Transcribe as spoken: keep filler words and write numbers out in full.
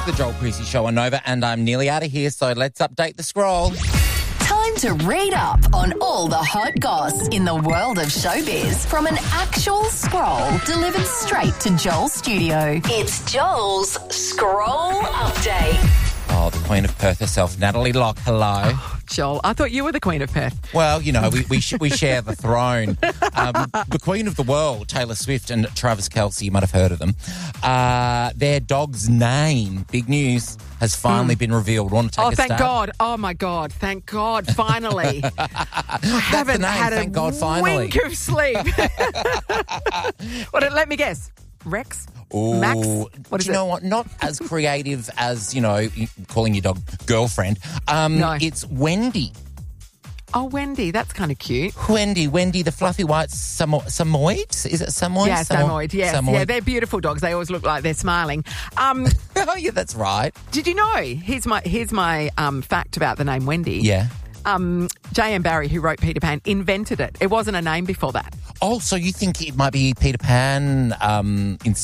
the Joel Creasy Show on Nova, and I'm nearly out of here, so let's update the scroll. Time to read up on all the hot goss in the world of showbiz from an actual scroll delivered straight to Joel's studio. It's Joel's Scroll Update. Oh, the Queen of Perth herself, Natalie Locke, hello. Joel, I thought you were the Queen of Perth. Well, you know, we we, sh- we share the throne. Um, the Queen of the World, Taylor Swift and Travis Kelce, you might have heard of them. Uh, their dog's name, big news, has finally mm. been revealed. Want to take oh, a thank stab? God. Oh, my God. Thank God, finally. I haven't the name. had Thank a God, finally. wink of sleep. What, let me guess. Rex? Ooh, Max? What is do you it? know what? Not as creative as, you know, calling your dog girlfriend. Um, No. It's Wendy. Oh, Wendy. That's kind of cute. Wendy, Wendy, the fluffy white Samo- Samoyed? Is it Samoyed? Yeah, Samo- Samoyed. Yes. Samoyed. Yeah, they're beautiful dogs. They always look like they're smiling. Um, Oh, yeah, that's right. did you know? Here's my here's my um, fact about the name Wendy. Yeah. Um, J M Barrie, who wrote Peter Pan, invented it. It wasn't a name before that. Oh, so you think it might be Peter Pan um,